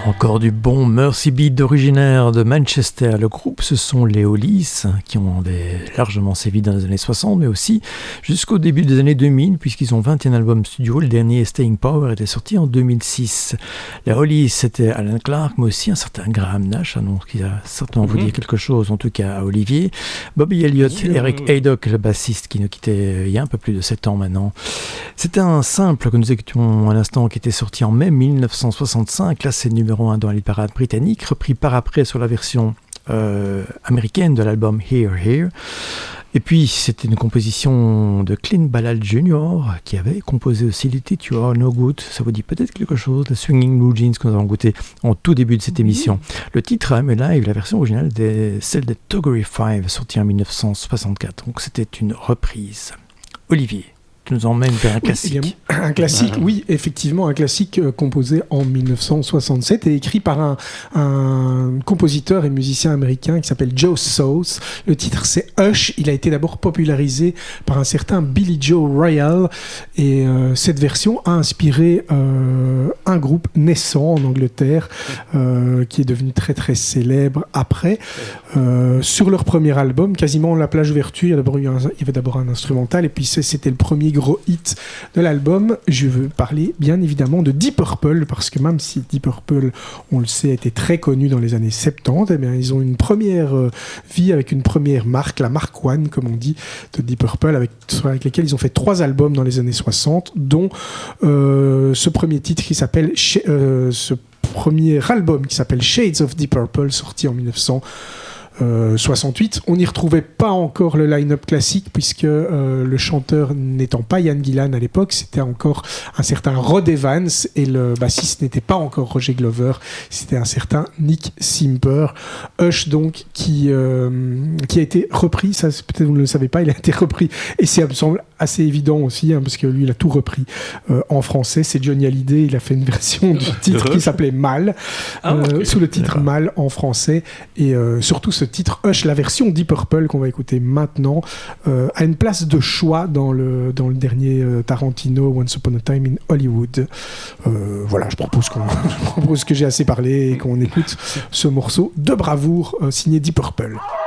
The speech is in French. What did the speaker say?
Encore du bon Mercy Beat originaire de Manchester. Le groupe, ce sont les Hollies, qui ont largement sévi dans les années 60, mais aussi jusqu'au début des années 2000, puisqu'ils ont 21 albums studio. Le dernier, Staying Power, était sorti en 2006. Les Hollies, c'était Alan Clark, mais aussi un certain Graham Nash, qui va certainement vous dire quelque chose, en tout cas à Olivier. Bobby Elliott, Eric Haydock, le bassiste, qui nous quittait il y a un peu plus de 7 ans maintenant. C'était un simple que nous écoutions à l'instant, qui était sorti en mai 1965, classé numéro 1 dans les parades britanniques, repris par après sur la version américaine de l'album Here Here. Et puis c'était une composition de Clint Ballard Jr. qui avait composé aussi les titres You Are No Good. Ça vous dit peut-être quelque chose, le Swinging Blue Jeans que nous avons goûté en tout début de cette émission. Le titre I'm Alive, la version originale, celle des Toggery 5, sortie en 1964. Donc c'était une reprise. Olivier, tu nous emmènes vers un classique. Oui, un classique, oui, effectivement, un classique composé en 1967 et écrit par un compositeur et musicien américain qui s'appelle Joe South. Le titre, c'est Hush. Il a été d'abord popularisé par un certain Billy Joe Royal et cette version a inspiré un groupe naissant en Angleterre qui est devenu très très célèbre après. Sur leur premier album, quasiment la plage ouverture, il y avait d'abord un instrumental et puis c'était le premier gros hit de l'album. Je veux parler bien évidemment de Deep Purple, parce que même si Deep Purple, on le sait, était très connu dans les années 70, eh bien, ils ont une première vie avec une première marque, la marque One, comme on dit, de Deep Purple, avec lesquels ils ont fait 3 albums dans les années 60, dont ce premier titre qui s'appelle ce premier album qui s'appelle Shades of Deep Purple, sorti en 1968. On n'y retrouvait pas encore le line-up classique puisque le chanteur n'étant pas Ian Gillan à l'époque, c'était encore un certain Rod Evans et le bassiste n'était pas encore Roger Glover, c'était un certain Nick Simper. Hush donc qui a été repris, ça peut-être vous ne le savez pas, il a été repris et ça me semble assez évident aussi parce que lui il a tout repris en français. C'est Johnny Hallyday, il a fait une version du titre qui s'appelait Mal sous le titre Mal en français et surtout ce titre Hush, la version Deep Purple qu'on va écouter maintenant, a une place de choix dans le dernier Tarantino Once Upon a Time in Hollywood. Voilà, je propose que j'ai assez parlé et qu'on écoute ce morceau de bravoure signé Deep Purple.